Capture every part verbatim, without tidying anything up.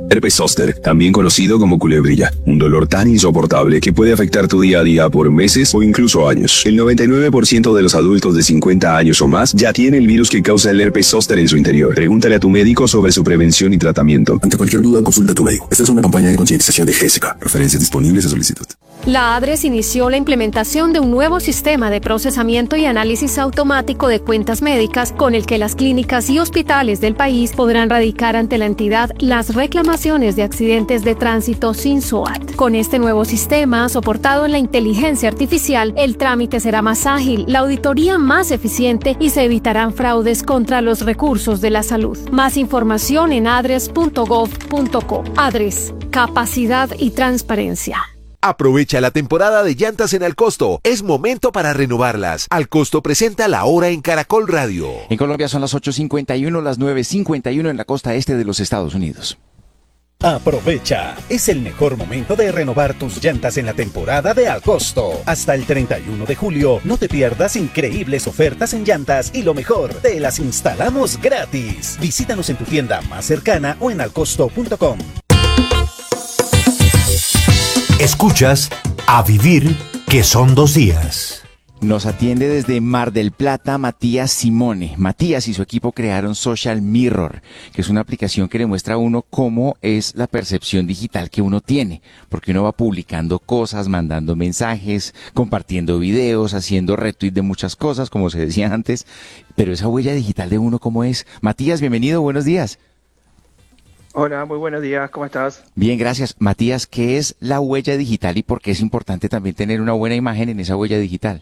Herpes zóster, también conocido como culebrilla, un dolor tan insoportable que puede afectar tu día a día por meses o incluso años. El noventa y nueve por ciento de los adultos de cincuenta años o más ya tiene el virus que causa el herpes zóster en su interior. Pregúntale a tu médico sobre su prevención y tratamiento. Ante cualquier duda, consulta a tu médico. Esta es una campaña de concientización de G S K. Referencias disponibles a solicitud. La ADRES inició la implementación de un nuevo sistema de procesamiento y análisis automático de cuentas médicas con el que las clínicas y hospitales del país podrán radicar ante la entidad las reclamaciones de accidentes de tránsito sin S O A T. Con este nuevo sistema, soportado en la inteligencia artificial, el trámite será más ágil, la auditoría más eficiente y se evitarán fraudes contra los recursos de la salud. Más información en adres punto gov punto co. ADRES, capacidad y transparencia. Aprovecha la temporada de llantas en Alcosto. Es momento para renovarlas. Alcosto presenta La Hora en Caracol Radio. En Colombia son las ocho cincuenta y uno, las nueve cincuenta y uno en la costa este de los Estados Unidos. Aprovecha, es el mejor momento de renovar tus llantas en la temporada de Alcosto. Hasta el treinta y uno de julio, no te pierdas increíbles ofertas en llantas y lo mejor, te las instalamos gratis. Visítanos en tu tienda más cercana o en alcosto punto com. Escuchas A Vivir, que son dos días. Nos atiende desde Mar del Plata Matías Simone. Matías y su equipo crearon Social Mirror, que es una aplicación que le muestra a uno cómo es la percepción digital que uno tiene, porque uno va publicando cosas, mandando mensajes, compartiendo videos, haciendo retweet de muchas cosas, como se decía antes, pero esa huella digital de uno, ¿cómo es? Matías, bienvenido, buenos días. Hola, muy buenos días, ¿cómo estás? Bien, gracias. Matías, ¿qué es la huella digital y por qué es importante también tener una buena imagen en esa huella digital?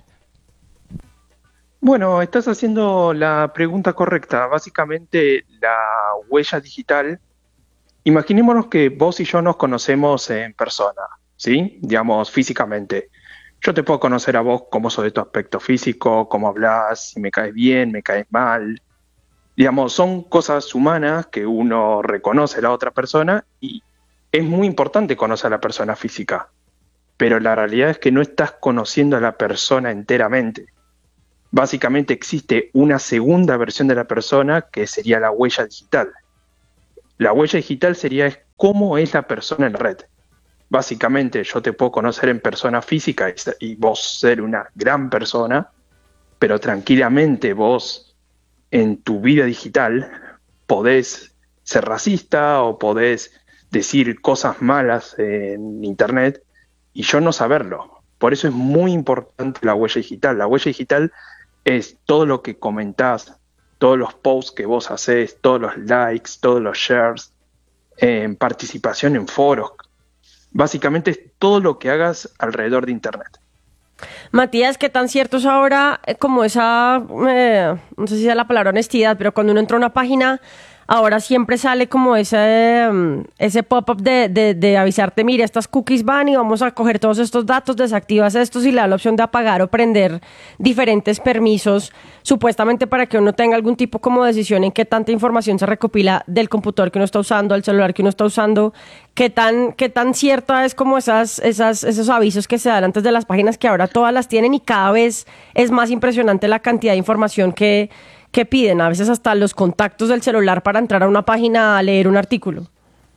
Bueno, estás haciendo la pregunta correcta. Básicamente, la huella digital, imaginémonos que vos y yo nos conocemos en persona, ¿sí? Digamos, físicamente. Yo te puedo conocer a vos cómo sos de tu aspecto físico, cómo hablas, si me caes bien, me caes mal. Digamos, son cosas humanas que uno reconoce a la otra persona y es muy importante conocer a la persona física, pero la realidad es que no estás conociendo a la persona enteramente. Básicamente existe una segunda versión de la persona que sería la huella digital. La huella digital sería cómo es la persona en la red. Básicamente yo te puedo conocer en persona física y vos ser una gran persona, pero tranquilamente vos en tu vida digital podés ser racista o podés decir cosas malas en internet y yo no saberlo. Por eso es muy importante la huella digital. La huella digital es todo lo que comentás, todos los posts que vos hacés, todos los likes, todos los shares, eh, participación en foros. Básicamente es todo lo que hagas alrededor de internet. Matías, ¿qué tan cierto es ahora eh, como esa, eh, no sé si es la palabra honestidad, pero cuando uno entra a una página, ahora siempre sale como ese, um, ese pop-up de, de, de avisarte, mire, estas cookies van y vamos a coger todos estos datos, desactivas estos y le da la opción de apagar o prender diferentes permisos, supuestamente para que uno tenga algún tipo como de decisión en qué tanta información se recopila del computador que uno está usando, del celular que uno está usando, qué tan, qué tan cierta es como esas, esas, esos avisos que se dan antes de las páginas que ahora todas las tienen y cada vez es más impresionante la cantidad de información que que piden, a veces hasta los contactos del celular para entrar a una página a leer un artículo.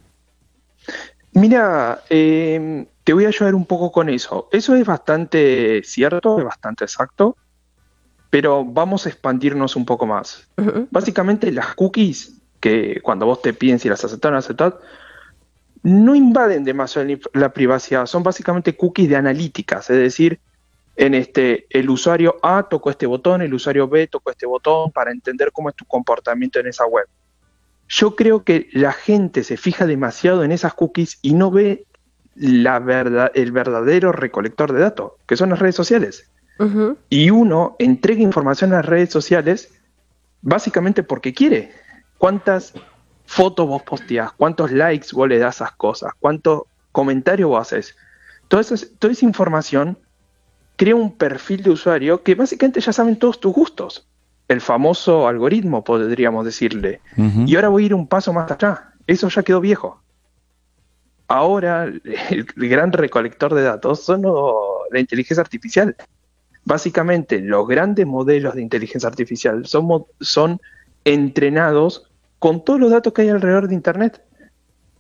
Mira, eh, te voy a ayudar un poco con eso. Eso es bastante cierto, es bastante exacto, pero vamos a expandirnos un poco más. Uh-huh. Básicamente las cookies, que cuando vos te piden si las aceptaron o no aceptaron, no invaden demasiado la privacidad, son básicamente cookies de analíticas, es decir, en este, el usuario A tocó este botón, el usuario B tocó este botón para entender cómo es tu comportamiento en esa web. Yo creo que la gente se fija demasiado en esas cookies y no ve la verdad, el verdadero recolector de datos, que son las redes sociales. Uh-huh. Y uno entrega información a las redes sociales básicamente porque quiere. ¿Cuántas fotos vos posteás? ¿Cuántos likes vos le das a esas cosas? ¿Cuántos comentarios vos haces? Toda esa, toda esa información crea un perfil de usuario que básicamente ya saben todos tus gustos. El famoso algoritmo, podríamos decirle. Uh-huh. Y ahora voy a ir un paso más allá. Eso ya quedó viejo. Ahora, el, el gran recolector de datos son lo, la inteligencia artificial. Básicamente, los grandes modelos de inteligencia artificial son, son entrenados con todos los datos que hay alrededor de Internet.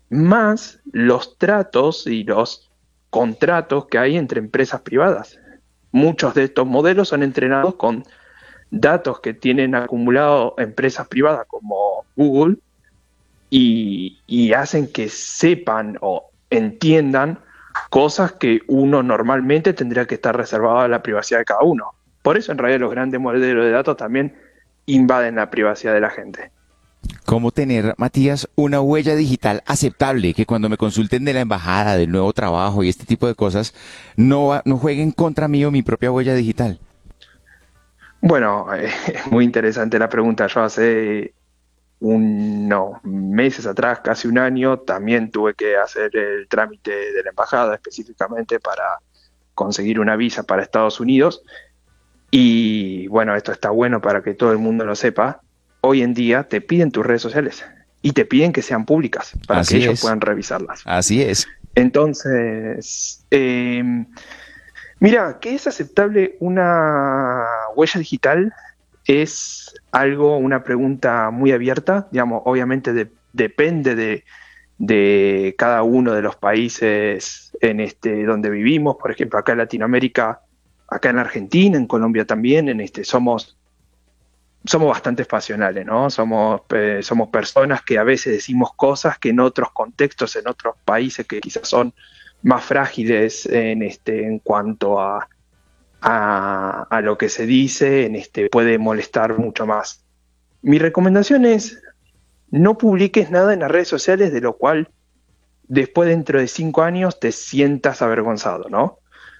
más los tratos y los contratos que hay entre empresas privadas. Muchos de estos modelos son entrenados con datos que tienen acumulado empresas privadas como Google y, y hacen que sepan o entiendan cosas que uno normalmente tendría que estar reservado a la privacidad de cada uno. Por eso en realidad los grandes modelos de datos también invaden la privacidad de la gente. ¿Cómo tener, Matías, una huella digital aceptable? Que cuando me consulten de la embajada, del nuevo trabajo y este tipo de cosas, no, va- no jueguen contra mí o mi propia huella digital. Bueno, eh, es muy interesante la pregunta. Yo hace unos meses atrás, casi un año, también tuve que hacer el trámite de la embajada específicamente para conseguir una visa para Estados Unidos. Y bueno, esto está bueno para que todo el mundo lo sepa. Hoy en día te piden tus redes sociales y te piden que sean públicas para Así que ellos es. puedan revisarlas. Así es. Entonces, eh, mira, que es aceptable una huella digital es algo, una pregunta muy abierta, digamos, obviamente de- depende de, de cada uno de los países en este donde vivimos. Por ejemplo, acá en Latinoamérica, acá en Argentina, en Colombia también, en este somos somos bastante pasionales, ¿no? Somos, eh, somos personas que a veces decimos cosas que en otros contextos, en otros países que quizás son más frágiles en este, en cuanto a, a, a lo que se dice, en este, puede molestar mucho más. Mi recomendación es no publiques nada en las redes sociales de lo cual después dentro de cinco años te sientas avergonzado, ¿no?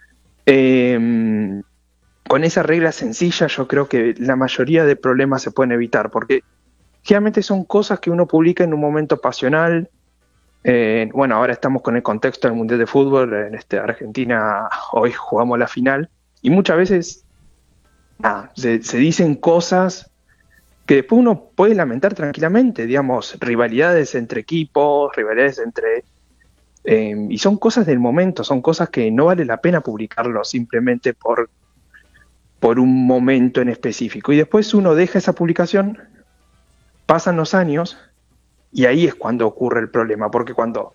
Eh, con esa regla sencilla yo creo que la mayoría de problemas se pueden evitar, porque generalmente son cosas que uno publica en un momento pasional. Eh, bueno, ahora estamos con el contexto del Mundial de Fútbol, en este, Argentina hoy jugamos la final, y muchas veces nada, se, se dicen cosas que después uno puede lamentar tranquilamente, digamos, rivalidades entre equipos, rivalidades entre... eh, y son cosas del momento, son cosas que no vale la pena publicarlo simplemente por por un momento en específico. Y después uno deja esa publicación, pasan los años, y ahí es cuando ocurre el problema, porque cuando